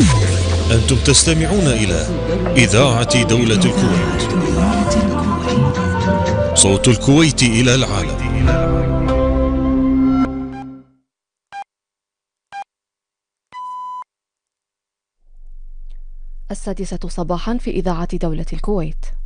أنتم تستمعون إلى إذاعة دولة الكويت، صوت الكويت إلى العالم. السادسة صباحا في إذاعة دولة الكويت.